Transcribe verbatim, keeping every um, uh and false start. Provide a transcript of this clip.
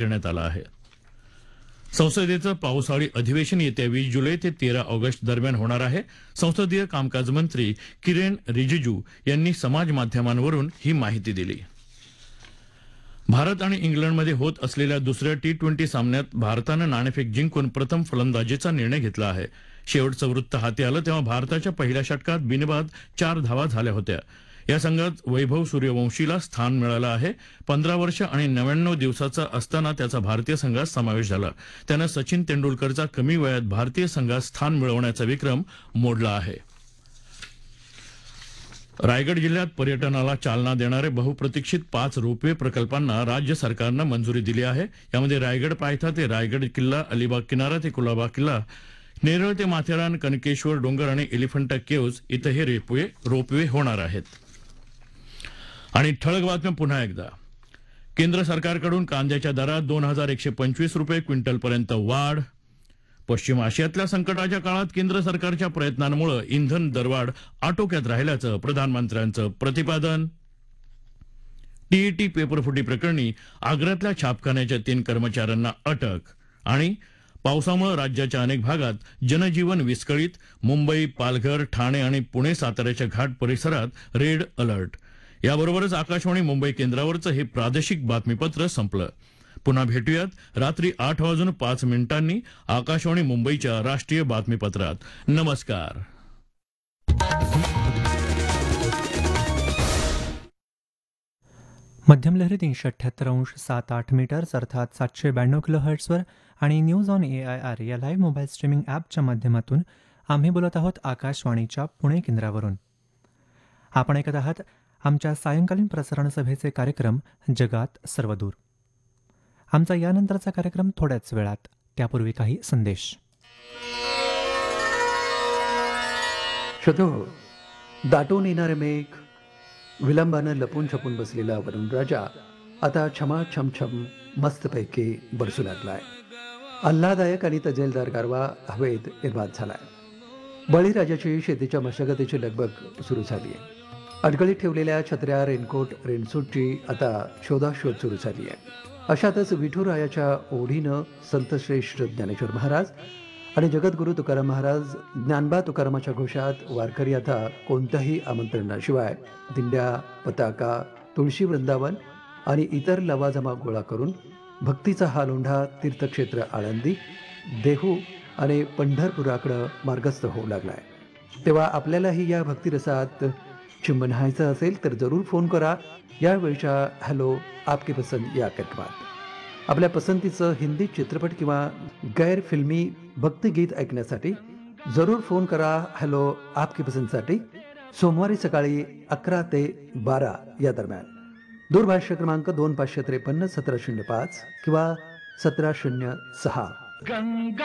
करण्यात आला आहे. संसदेचं पावसाळी अधिवेशन येत्या वीस जुलै ते तेरा ऑगस्ट दरम्यान होणार आहे. संसदीय कामकाज मंत्री किरेन रिजिजू यांनी समाज माध्यमांवरून ही माहिती दिली. भारत आणि इंग्लंडमध्ये होत असलेल्या दुसऱ्या टी ट्वेंटी सामन्यात भारतानं नाणेफेक जिंकून प्रथम फलंदाजीचा निर्णय घेतला आहे. शेवटचं वृत्त हाती आलं तेव्हा भारताच्या पहिल्या षटकात बिनबाद चार धावा झाल्या होत्या. या संघात वैभव सूर्यवंशीला स्थान मिळालं आहे. पंधरा वर्ष आणि नव्याण्णव दिवसाचा असताना त्याचा भारतीय संघात समावेश झाला. त्यानं सचिन तेंडुलकरचा कमी वयात भारतीय संघात स्थान मिळवण्याचा विक्रम मोडला आहे. रायगड जिल्ह्यात पर्यटनाला चालना देणारे बहुप्रतीक्षित पाच रोपवे प्रकल्पांना राज्य सरकारनं मंजुरी दिली आहे. यामध्ये रायगड पायथा ते रायगड किल्ला, अलिबाग किनारा ते कुलाबा किल्ला, नेरळ ते माथेरान, कनकेश्वर डोंगर आणि एलिफंटा केव्ज इथं हे रोपवे रोपवे होणार आहेत. आणि ठळक बातम्या पुन्हा एकदा. केंद्र सरकारकडून कांद्याच्या दरात दोन हजार एकशे पंचवीस रुपये क्विंटलपर्यंत वाढ. पश्चिम आशियातल्या संकटाच्या काळात केंद्र सरकारच्या प्रयत्नांमुळे इंधन दरवाढ आटोक्यात राहिल्याचं प्रधानमंत्र्यांचं प्रतिपादन. टीईटी पेपरफुटी प्रकरणी आग्र्यातल्या छापखान्याच्या तीन कर्मचाऱ्यांना अटक. आणि पावसामुळे राज्याच्या अनेक भागात जनजीवन विस्कळीत. मुंबई, पालघर, ठाणे आणि पुणे साताऱ्याच्या घाट परिसरात रेड अलर्ट. याबरोबरच आकाशवाणी मुंबई केंद्रावरचं हे प्रादेशिक बातमीपत्र संपलं. पुन्हा भेटूयात रात्री आठ वाजून पाच मिनिटांनी आकाशवाणी मुंबईच्या राष्ट्रीय बातमीपत्रात. नमस्कार. मध्यम लहरी तीनशे अठ्ठ्याहत्तर अंश सात आठ मीटर्स अर्थात सातशे ब्याण्णव किलो हर्ट्सवर आणि news on A I R या लाईव्ह मोबाईल स्ट्रीमिंग ॲपच्या माध्यमातून आम्ही बोलत आहोत आकाशवाणीच्या पुणे केंद्रावरून. आपण ऐकत आहात आमच्या सायंकालीन प्रसारण सभेचे कार्यक्रम जगात सर्वदूर. आमचा यानंतरचा कार्यक्रम थोड्याच वेळात. त्यापूर्वी काही संदेश. शतो दाटून येणारे मेघ, विलंबानं लपून छपून बसलेला वरुण राजा आता छमा छमछम मस्तपैकी बरसू लागलाय. आल्हादायक आणि तजेलदार गारवा हवेत निर्माण झालाय. बळीराजाची शेतीच्या मशागतीची लगबग सुरू झाली आहे. अडगळीत ठेवलेल्या छत्र्या, रेनकोट, रेनसूटची आता शोधाशोध सुरू झाली आहे. अशातच विठुरायाच्या ओढीनं संतश्रेष्ठ ज्ञानेश्वर महाराज आणि जगद्गुरू तुकाराम महाराज, ज्ञानबा तुकारामाच्या घोषात वारकरी आता कोणत्याही आमंत्रणाशिवाय दिंड्या, पताका, तुळशी वृंदावन आणि इतर लवाजमा गोळा करून भक्तीचा हा लोंढा तीर्थक्षेत्र आळंदी, देहू आणि पंढरपुराकडं मार्गस्थ होऊ लागलाय. तेव्हा आपल्यालाही या भक्तिरसात चिंबनायचं असेल तर जरूर फोन करा. यावेळच्या हॅलो आपकी पसंद या कार्यक्रमात आपल्या पसंतीचं हिंदी चित्रपट किंवा गैर फिल्मी भक्तिगीत ऐकण्यासाठी जरूर फोन करा. हॅलो आपकी पसंतसाठी सोमवारी सकाळी अकरा ते बारा या दरम्यान. दूरभाष्य क्रमांक दोन पाचशे त्रेपन्न सतरा शून्य पाच किंवा सतरा शून्य सहा.